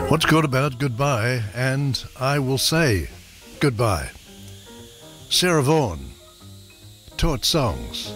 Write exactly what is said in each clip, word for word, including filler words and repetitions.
What's good about goodbye? And I will say goodbye. Sarah Vaughan taught songs.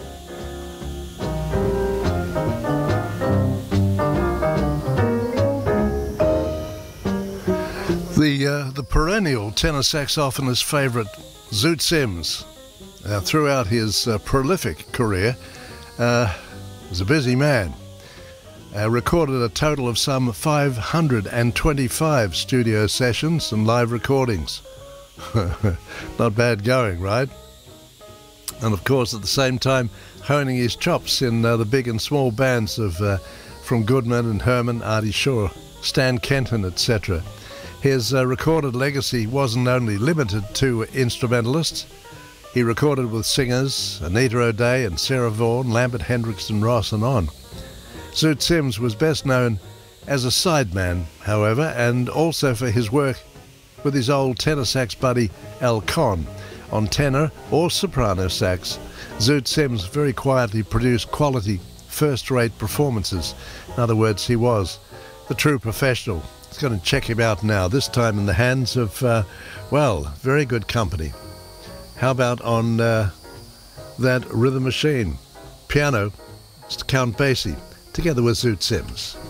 The uh, the perennial tenor saxophonist favourite Zoot Sims, uh, throughout his uh, prolific career, uh, was a busy man. Uh, recorded a total of some five hundred twenty-five studio sessions and live recordings. Not bad going, right? And of course, at the same time, honing his chops in uh, the big and small bands of uh, from Goodman and Herman, Artie Shaw, Stan Kenton, et cetera. His uh, recorded legacy wasn't only limited to instrumentalists. He recorded with singers Anita O'Day and Sarah Vaughan, Lambert Hendrickson, Ross, and on. Zoot Sims was best known as a sideman, however, and also for his work with his old tenor sax buddy Al Conn. On tenor or soprano sax, Zoot Sims very quietly produced quality, first-rate performances. In other words, he was the true professional. Let's go and check him out now, this time in the hands of, uh, well, very good company. How about on uh, that rhythm machine? Piano, it's Count Basie, together with Zoot Sims.